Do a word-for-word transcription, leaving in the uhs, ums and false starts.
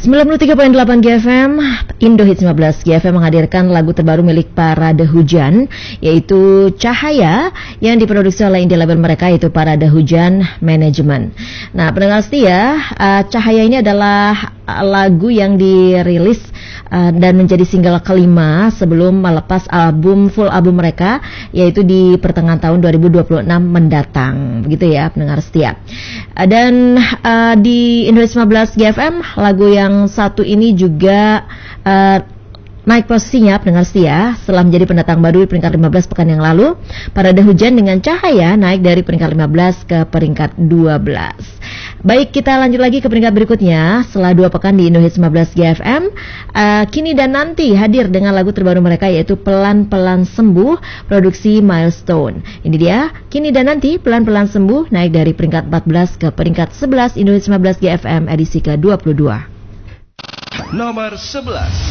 sembilan puluh tiga koma delapan G F M, Indo Hits lima belas G F M menghadirkan lagu terbaru milik Parade Hujan, yaitu Cahaya, yang diproduksi oleh indie label mereka, yaitu Parade Hujan Management. Nah, pendengar setia, uh, Cahaya ini adalah lagu yang dirilis uh, dan menjadi single kelima sebelum melepas album full album mereka, yaitu di pertengahan tahun dua ribu dua puluh enam mendatang. Begitu ya, pendengar setia. Uh, dan uh, di Indo Hits lima belas G F M, lagu yang satu ini juga uh, naik posisinya, pendengar setia, setelah menjadi pendatang baru di peringkat lima belas pekan yang lalu. Parade Hujan dengan Cahaya naik dari peringkat lima belas ke peringkat dua belas. Baik, kita lanjut lagi ke peringkat berikutnya. Setelah dua pekan di Indo Hits lima belas G F M, uh, Kini dan Nanti hadir dengan lagu terbaru mereka, yaitu Pelan-Pelan Sembuh, produksi Milestone. Ini dia, Kini dan Nanti, Pelan-Pelan Sembuh, naik dari peringkat empat belas ke peringkat sebelas Indo Hits lima belas G F M edisi ke dua puluh dua. Nomor sebelas.